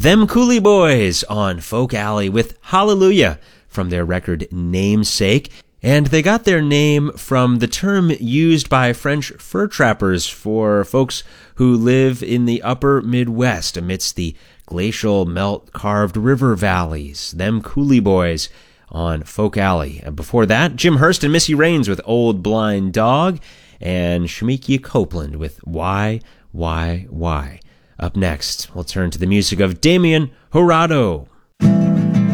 Them Cooley Boys on Folk Alley with Hallelujah from their record Namesake. And they got their name from the term used by French fur trappers for folks who live in the upper Midwest amidst the glacial melt-carved river valleys. Them Cooley Boys on Folk Alley. And before that, Jim Hurst and Missy Raines with Old Blind Dog, and Shemekia Copeland with Why. Up next, we'll turn to the music of Damien Jurado.